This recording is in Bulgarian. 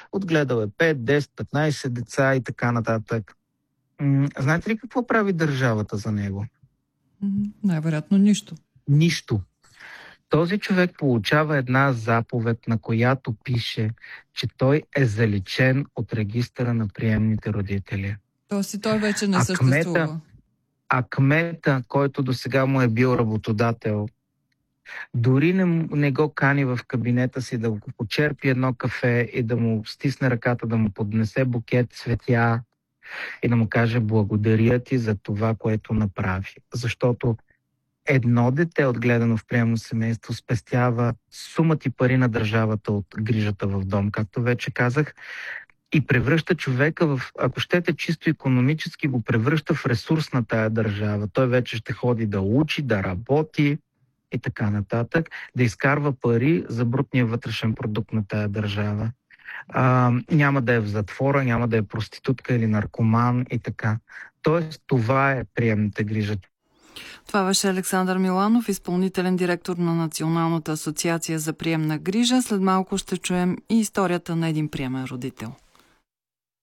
Отгледал е 5, 10, 15 деца и така нататък. Знаете ли какво прави държавата за него? Най-вероятно нищо. Нищо. Този човек получава една заповед, на която пише, че той е заличен от регистъра на приемните родители. Тоест и той вече не съществува. А кмета, който досега му е бил работодател, дори не го кани в кабинета си да го почерпи едно кафе и да му стисне ръката, да му поднесе букет цветя и да му каже благодаря ти за това, което направи. Защото едно дете, отгледано в приемно семейство, спестява сума ти пари на държавата от грижата в дом, както вече казах, и превръща човека в, ако щете чисто икономически, го превръща в ресурс на тая държава. Той вече ще ходи да учи, да работи и така нататък, да изкарва пари за брутния вътрешен продукт на тая държава. Няма да е в затвора, няма да е проститутка или наркоман и така. Тоест, това е приемната грижа. Това беше Александър Миланов, изпълнителен директор на Националната асоциация за приемна грижа. След малко ще чуем и историята на един приемен родител.